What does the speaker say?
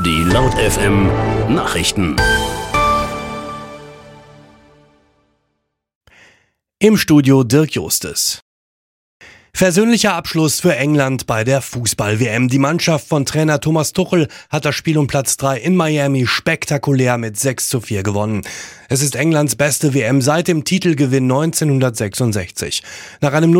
Die Laut FM Nachrichten. Im Studio Dirk Justes. Versöhnlicher Abschluss für England bei der Fußball-WM. Die Mannschaft von Trainer Thomas Tuchel hat das Spiel um Platz 3 in Miami spektakulär mit 6:4 gewonnen. Es ist Englands beste WM seit dem Titelgewinn 1966. Nach einem